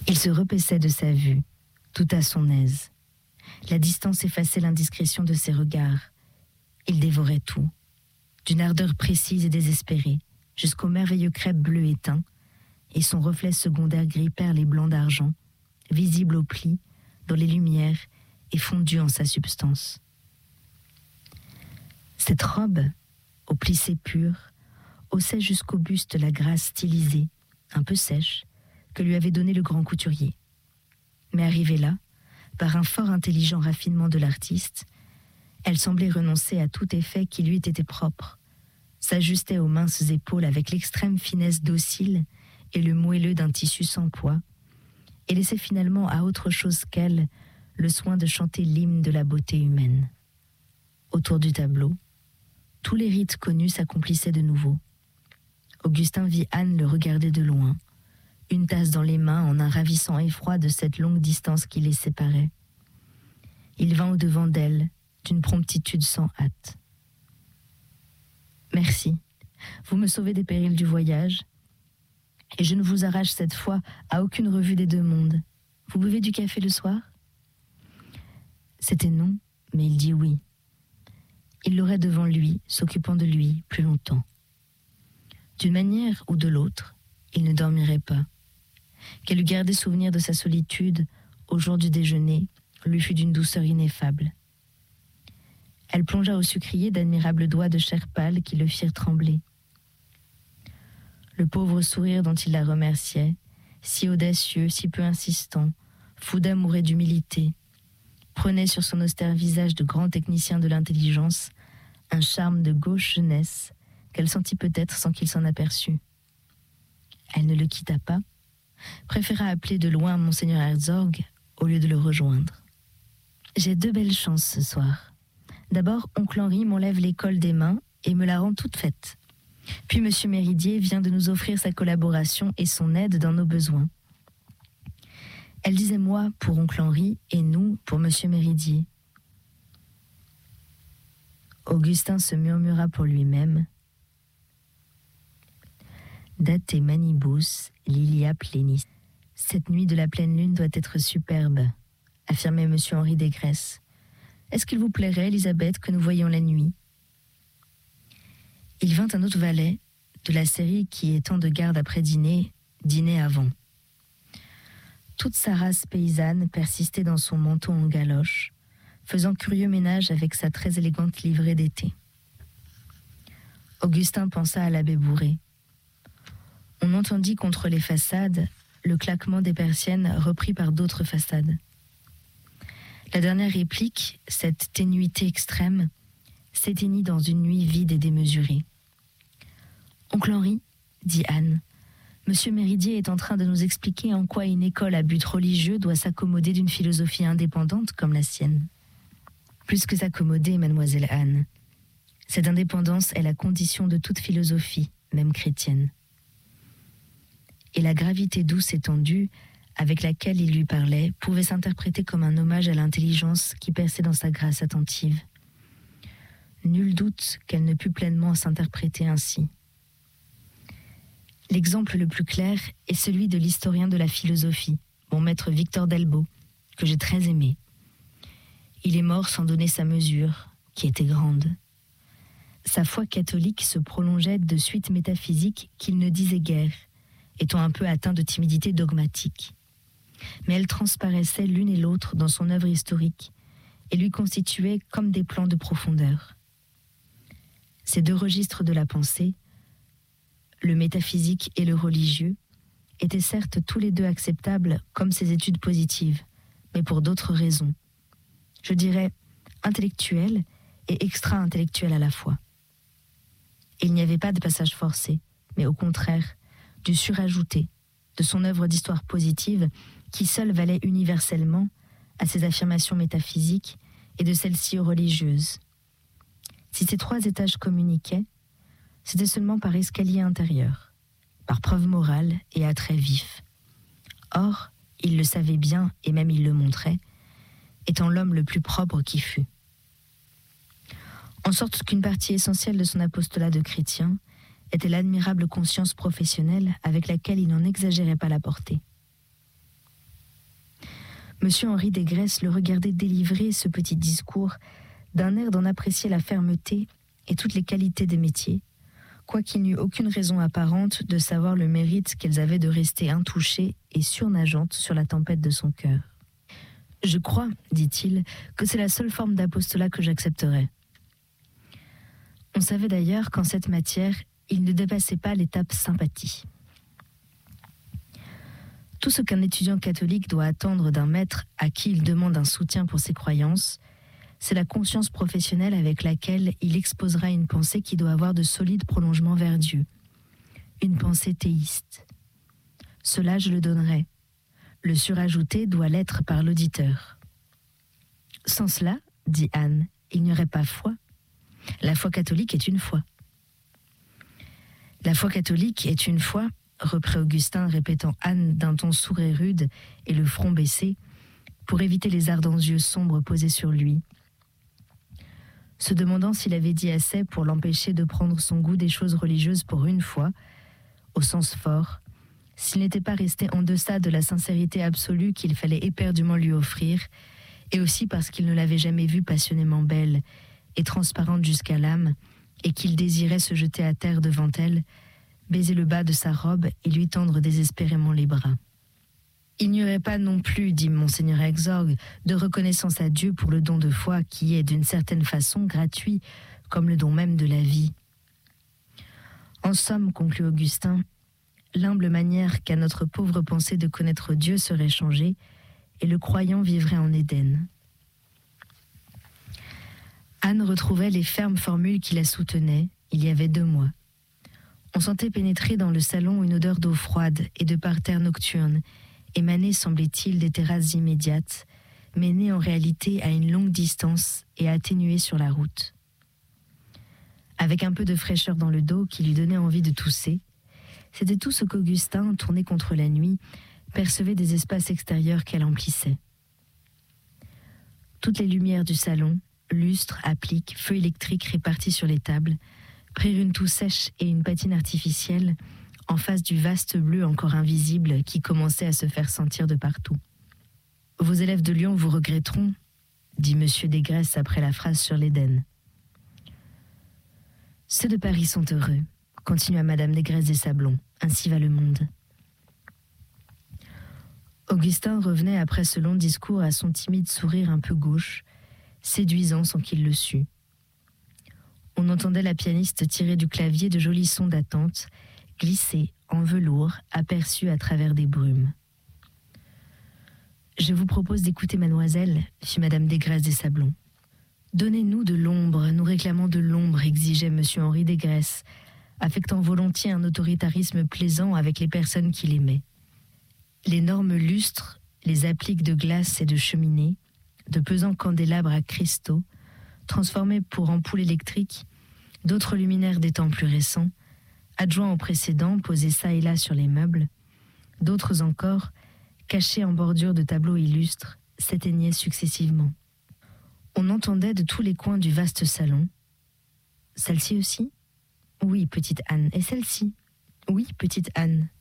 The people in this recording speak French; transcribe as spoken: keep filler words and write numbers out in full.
Il se repaissait de sa vue, tout à son aise. La distance effaçait l'indiscrétion de ses regards. Il dévorait tout, d'une ardeur précise et désespérée, jusqu'au merveilleux crêpe bleu éteint, et son reflet secondaire gris perle et blanc d'argent, visible au pli, dans les lumières et fondu en sa substance. Cette robe, au plissé pur, haussait jusqu'au buste la grâce stylisée, un peu sèche, que lui avait donnée le grand couturier. Mais arrivée là, par un fort intelligent raffinement de l'artiste, elle semblait renoncer à tout effet qui lui était propre, s'ajustait aux minces épaules avec l'extrême finesse docile et le moelleux d'un tissu sans poids, et laissait finalement à autre chose qu'elle le soin de chanter l'hymne de la beauté humaine. Autour du tableau, tous les rites connus s'accomplissaient de nouveau. Augustin vit Anne le regarder de loin, une tasse dans les mains en un ravissant effroi de cette longue distance qui les séparait. Il vint au-devant d'elle, d'une promptitude sans hâte. « Merci, vous me sauvez des périls du voyage, et je ne vous arrache cette fois à aucune revue des deux mondes. Vous buvez du café le soir ?» C'était non, mais il dit oui. Il l'aurait devant lui, s'occupant de lui plus longtemps. D'une manière ou de l'autre, il ne dormirait pas. Qu'elle eût gardé souvenir de sa solitude au jour du déjeuner lui fut d'une douceur ineffable. Elle plongea au sucrier d'admirables doigts de chair pâle qui le firent trembler. Le pauvre sourire dont il la remerciait, si audacieux, si peu insistant, fou d'amour et d'humilité, prenait sur son austère visage de grand technicien de l'intelligence un charme de gauche jeunesse qu'elle sentit peut-être sans qu'il s'en aperçût. Elle ne le quitta pas, préféra appeler de loin Monseigneur Herzog au lieu de le rejoindre. « J'ai deux belles chances ce soir. D'abord, oncle Henri m'enlève l'école des mains et me la rend toute faite. Puis monsieur Méridier vient de nous offrir sa collaboration et son aide dans nos besoins. Elle disait moi pour oncle Henri et nous pour monsieur Méridier. » Augustin se murmura pour lui-même. « Date manibus lilia plenis. » Cette nuit de la pleine lune doit être superbe, affirmait monsieur Henri Desgresses. Est-ce qu'il vous plairait, Elisabeth, que nous voyions la nuit ? Il vint un autre valet, de la série qui, étant de garde après dîner, dînait avant. Toute sa race paysanne persistait dans son manteau en galoche, faisant curieux ménage avec sa très élégante livrée d'été. Augustin pensa à l'abbé Bourré. On entendit contre les façades le claquement des persiennes repris par d'autres façades. La dernière réplique, cette ténuité extrême, s'éteignit dans une nuit vide et démesurée. « Oncle Henri, dit Anne, monsieur Méridier est en train de nous expliquer en quoi une école à but religieux doit s'accommoder d'une philosophie indépendante comme la sienne. » Plus que s'accommoder, mademoiselle Anne. Cette indépendance est la condition de toute philosophie, même chrétienne. Et la gravité douce et tendue avec laquelle il lui parlait pouvait s'interpréter comme un hommage à l'intelligence qui perçait dans sa grâce attentive. Nul doute qu'elle ne put pleinement s'interpréter ainsi. L'exemple le plus clair est celui de l'historien de la philosophie, mon maître Victor Delbos, que j'ai très aimé. Il est mort sans donner sa mesure, qui était grande. Sa foi catholique se prolongeait de suites métaphysiques qu'il ne disait guère, étant un peu atteint de timidité dogmatique. Mais elles transparaissaient l'une et l'autre dans son œuvre historique et lui constituaient comme des plans de profondeur. Ces deux registres de la pensée, le métaphysique et le religieux, étaient certes tous les deux acceptables comme ses études positives, mais pour d'autres raisons. Je dirais intellectuelles et extra-intellectuelles à la fois. Il n'y avait pas de passage forcé, mais au contraire, du surajouté de son œuvre d'histoire positive qui seule valait universellement à ses affirmations métaphysiques et de celles-ci religieuses. Si ces trois étages communiquaient, c'était seulement par escalier intérieur, par preuve morale et attrait vif. Or, il le savait bien et même il le montrait, étant l'homme le plus propre qui fût. En sorte qu'une partie essentielle de son apostolat de chrétien était l'admirable conscience professionnelle avec laquelle il n'en exagérait pas la portée. Monsieur Henri Desgresses le regardait délivrer ce petit discours d'un air d'en apprécier la fermeté et toutes les qualités des métiers, quoiqu'il n'eût aucune raison apparente de savoir le mérite qu'elles avaient de rester intouchées et surnageantes sur la tempête de son cœur. « Je crois, dit-il, que c'est la seule forme d'apostolat que j'accepterai. » On savait d'ailleurs qu'en cette matière, il ne dépassait pas l'étape sympathie. Tout ce qu'un étudiant catholique doit attendre d'un maître à qui il demande un soutien pour ses croyances, c'est la conscience professionnelle avec laquelle il exposera une pensée qui doit avoir de solides prolongements vers Dieu, une pensée théiste. Cela, je le donnerai. Le surajouté doit l'être par l'auditeur. Sans cela, dit Anne, il n'y aurait pas foi. La foi catholique est une foi. La foi catholique est une foi, reprit Augustin, répétant Anne d'un ton sourd et rude et le front baissé, pour éviter les ardents yeux sombres posés sur lui, se demandant s'il avait dit assez pour l'empêcher de prendre son goût des choses religieuses pour une fois, au sens fort, s'il n'était pas resté en deçà de la sincérité absolue qu'il fallait éperdument lui offrir, et aussi parce qu'il ne l'avait jamais vue passionnément belle et transparente jusqu'à l'âme, et qu'il désirait se jeter à terre devant elle, baiser le bas de sa robe et lui tendre désespérément les bras. Il n'y aurait pas non plus, dit Monseigneur Exorgue, de reconnaissance à Dieu pour le don de foi qui est d'une certaine façon gratuit, comme le don même de la vie. En somme, conclut Augustin, l'humble manière qu'a notre pauvre pensée de connaître Dieu serait changée, et le croyant vivrait en Éden. Anne retrouvait les fermes formules qui la soutenaient, il y avait deux mois. On sentait pénétrer dans le salon une odeur d'eau froide et de parterre nocturne, émanée, semblait-il, des terrasses immédiates, mais née en réalité à une longue distance et atténuée sur la route. Avec un peu de fraîcheur dans le dos qui lui donnait envie de tousser, c'était tout ce qu'Augustin, tourné contre la nuit, percevait des espaces extérieurs qu'elle emplissait. Toutes les lumières du salon, lustres, appliques, feux électriques répartis sur les tables, prirent une toux sèche et une patine artificielle en face du vaste bleu encore invisible qui commençait à se faire sentir de partout. « Vos élèves de Lyon vous regretteront, » dit Monsieur Desgresses après la phrase sur l'Éden. « Ceux de Paris sont heureux, » continua Madame Desgresses des Sablons. « Ainsi va le monde. » Augustin revenait après ce long discours à son timide sourire un peu gauche, séduisant sans qu'il le sût. On entendait la pianiste tirer du clavier de jolis sons d'attente, glisser en velours, aperçus à travers des brumes. « Je vous propose d'écouter mademoiselle, » fit Madame Desgresses des Sablons. « Donnez-nous de l'ombre, nous réclamons de l'ombre, » exigeait Monsieur Henri Desgresses, affectant volontiers un autoritarisme plaisant avec les personnes qu'il aimait. L'énorme lustre, les appliques de glace et de cheminée, de pesants candélabres à cristaux, transformés pour ampoules électriques, d'autres luminaires des temps plus récents, adjoints aux précédents, posés çà et là sur les meubles, d'autres encore, cachés en bordure de tableaux illustres, s'éteignaient successivement. On entendait de tous les coins du vaste salon. « Celle-ci aussi ? Oui, petite Anne. Et celle-ci ? Oui, petite Anne.